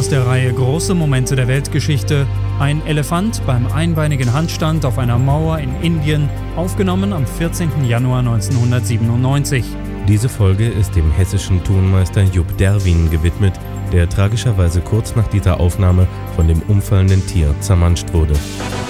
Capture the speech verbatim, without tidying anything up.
aus der Reihe Große Momente der Weltgeschichte. Ein Elefant beim einbeinigen Handstand auf einer Mauer in Indien, aufgenommen am vierzehnten Januar neunzehnhundertsiebenundneunzig. Diese Folge ist dem hessischen Tonmeister Jupp Derwin gewidmet, der tragischerweise kurz nach dieser Aufnahme von dem umfallenden Tier zermanscht wurde.